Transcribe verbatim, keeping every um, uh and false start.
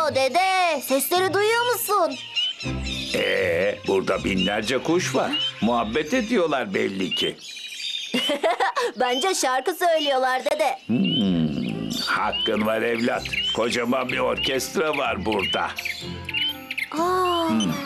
Oo dede, sesleri duyuyor musun? Ee, burada binlerce kuş var. Muhabbet ediyorlar belli ki. Bence şarkı söylüyorlar dede. Hakkın var evlat. Kocaman bir orkestra var burada. Aa,